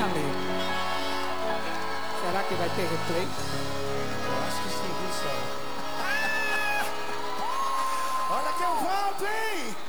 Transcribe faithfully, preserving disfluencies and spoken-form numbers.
ali. Será que vai ter replay? Eu acho que sim, viu, Sol? Olha que eu volto, hein?